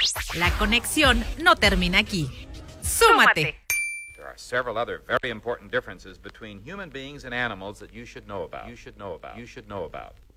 La conexión no termina aquí. ¡Súmate! There are several other very important differences between human beings and animals that you should know about.